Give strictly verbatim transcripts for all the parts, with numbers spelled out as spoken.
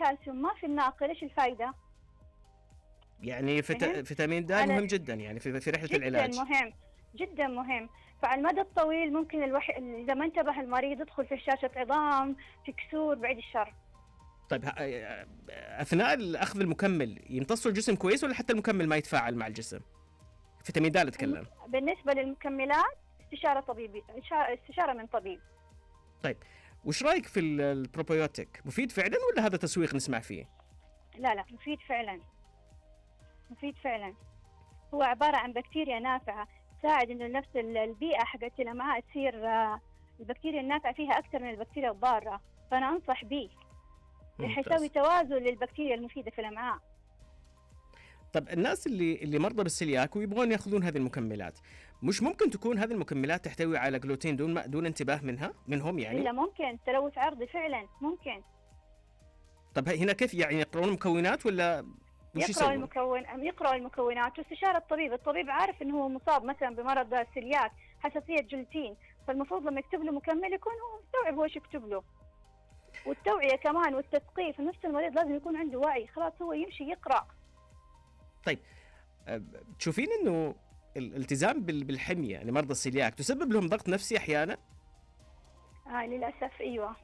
الكالسيوم ما في الناقل، إيش الفائدة؟ يعني فت... فهمت؟ فيتامين د مهم جدا يعني في في رحلة جدا العلاج. مهم، جدا مهم. فعلى المدى الطويل ممكن الوح... إذا ما انتبه المريض يدخل في هشاشة عظام، في كسور، بعيد الشر. طيب أثناء أخذ المكمل يمتصوا الجسم كويس ولا حتى المكمل ما يتفاعل مع الجسم؟ فيتامين د أتكلم. بالنسبة للمكملات استشارة طبيبي، استشارة من طبيب. طيب وش رأيك في البروبيوتيك؟ مفيد فعلا ولا هذا تسويق نسمع فيه؟ لا لا مفيد فعلا، مفيد فعلا. هو عبارة عن بكتيريا نافعة تساعد إنه نفس البيئة حقت الأمعاء تصير البكتيريا النافعة فيها أكثر من البكتيريا الضارة، فأنا أنصح به يسوي توازن للبكتيريا المفيدة في الأمعاء. طب الناس اللي اللي مرضى بالسلياك ويبغون ياخذون هذه المكملات، مش ممكن تكون هذه المكملات تحتوي على جلوتين دون ما دون انتباه منها منهم يعني؟ إلا ممكن تلوث عرضي فعلا ممكن. طب هنا كيف يعني يقرؤون المكونات ولا وش يقرأ المكون يقرأ المكونات واستشارة الطبيب. الطبيب عارف إنه هو مصاب مثلا بمرض السلياك حساسية جلوتين، فالمفروض لما يكتب له مكمل يكون هو مستوعب هو ايش يكتب له. والتوعية كمان والتثقيف، نفس المريض لازم يكون عنده وعي، خلاص هو يمشي يقرأ. طيب تشوفين إنه الالتزام بالحمية لمرضى السلياك تسبب لهم ضغط نفسي أحيانا؟ آه للأسف أيوة.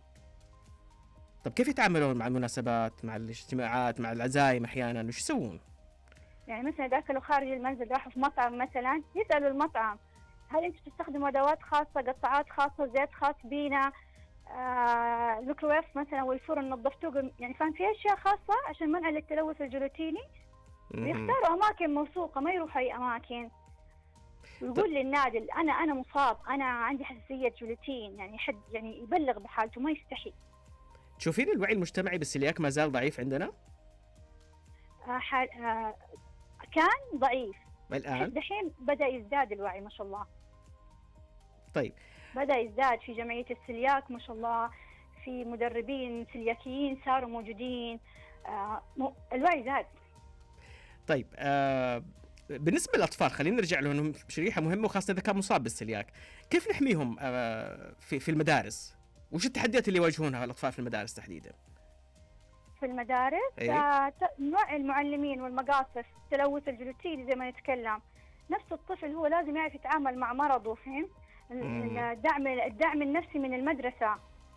طب كيف يتعاملون مع المناسبات، مع الاجتماعات، مع العزايم أحيانا، وش يسوون؟ يعني مثلا إذا أكلوا خارج المنزل، راحوا في مطعم مثلا، يسألوا المطعم هل أنتم تستخدموا أدوات خاصة، قطعات خاصة، زيت خاص بينا، آه، الميكروويف مثلا والفرن نظفتوه، يعني فان في أشياء خاصة عشان منع التلوث الجلوتيني. ويختاروا أماكن موثوقة، ما يروحوا أي أماكن. ويقول للنادل أنا أنا مصاب، أنا عندي حساسية جلوتين، يعني حد يعني يبلغ بحالته ما يستحي. تشوفين الوعي المجتمعي بالسلياك ما زال ضعيف عندنا؟ آه حال آه كان ضعيف، الآن الحين بدأ يزداد الوعي ما شاء الله. طيب بدأ يزداد في جمعية السلياك ما شاء الله، في مدربين سلياكيين صاروا موجودين، آه الوعي زاد. طيب آه بالنسبة للأطفال خلينا نرجع لهم، شريحة مهمة وخاصة إذا كان مصاب بالسلياك، كيف نحميهم آه في في المدارس؟ وش التحديات اللي يواجهونها الأطفال في المدارس تحديدا؟ في المدارس أيه؟ آه نوع المعلمين والمقاصف، التلوث الجلوتيني زي ما نتكلم، نفس الطفل هو لازم يعرف يتعامل مع مرضه، فهم؟ الدعم الدعم النفسي من المدرسة.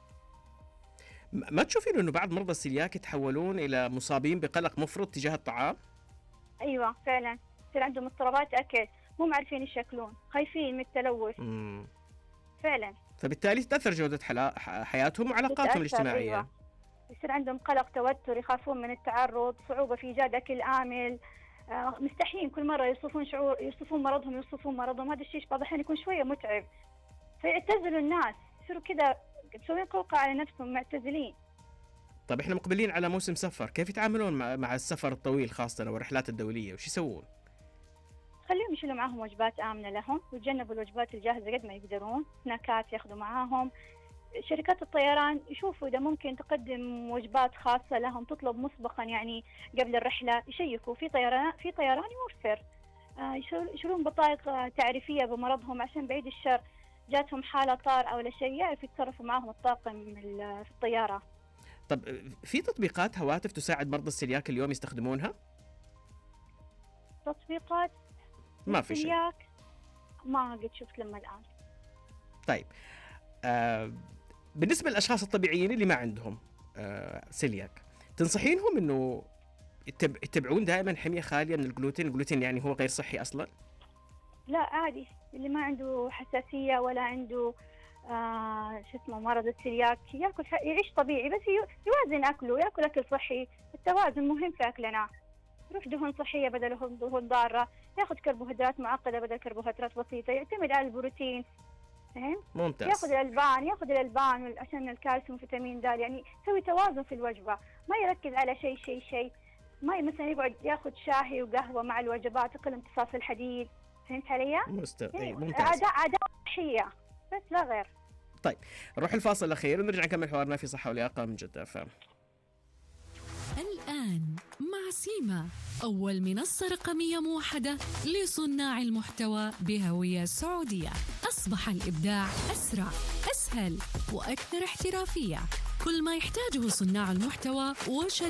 ما تشوفين إنه بعض مرضى السلياك يتحولون إلى مصابين بقلق مفرط تجاه الطعام؟ أيوة فعلا، يصير عندهم اضطرابات أكل، مو عارفين ايش ياكلون، خايفين من التلوث. مم. فعلا. فبالتالي تأثر جودة حلا... حياتهم وعلاقاتهم الاجتماعية. أيوة. يصير عندهم قلق، توتر، يخافون من التعرض، صعوبة في إيجاد أكل آمن، آه مستحيين كل مرة يوصفون شعور يوصفون مرضهم يوصفون مرضهم هذا الشيء بعض الأحيان يكون شوية متعب، فيعتزلوا الناس، يصيروا كذا مسوين قوقعة على نفسهم، معتزلين. طيب احنا مقبلين على موسم سفر، كيف يتعاملون مع, مع السفر الطويل خاصة والرحلات الدولية، وش يسوون؟ خليهم يشيلوا معهم وجبات آمنة لهم، ويتجنبوا الوجبات الجاهزة قد ما يقدرون، سناكات ياخذوا معاهم. شركات الطيران يشوفوا إذا ممكن تقدم وجبات خاصة لهم، تطلب مسبقا يعني قبل الرحلة، يشيكوا في طيران في طيران يوفر، آه يشيلون بطاقة تعريفية بمرضهم عشان بعيد الشر جاتهم حالة طار أو لا شيء، يعرف يتصرفوا معهم الطاقم في الطيارة. طب في تطبيقات هواتف تساعد مرضى السلياك اليوم يستخدمونها؟ تطبيقات ما في شيء، ما قد شفت لما الآن. طيب آه بالنسبة للأشخاص الطبيعيين اللي ما عندهم آه سلياك، تنصحينهم إنه يتبع يتبعون دائما حمية خالية من الجلوتين؟ الجلوتين يعني هو غير صحي أصلا؟ لا عادي، اللي ما عنده حساسية ولا عنده آه شو اسمه مرض السلياك ياكل يعيش طبيعي، بس يوازن أكله، ياكل أكل صحي. التوازن مهم في أكلنا، يروح دهون صحية بدل دهون ضارة، ياخذ كربوهيدرات معقدة بدل كربوهيدرات بسيطة، يعتمد على البروتين، فهم؟ ممتاز. ياخذ الألبان ياخذ الألبان عشان الكالسيوم وفيتامين د، يعني يسوي توازن في الوجبة، ما يركز على شيء شيء شيء ما مثلا يقعد ياخذ شاهي وقهوة مع الوجبات، يقل امتصاص الحديد. فهمت علي؟ مست... يعني ممتاز. عادات عادات صحية بس لا غير. طيب نروح الفاصل الأخير ونرجع نكمل حوارنا في صحة ولياقة من جدة فهم. الآن مع سيما، أول منصة رقمية موحدة لصناع المحتوى بهوية سعودية. أصبح الإبداع أسرع، أسهل وأكثر احترافية. كل ما يحتاجه صناع المحتوى وشركات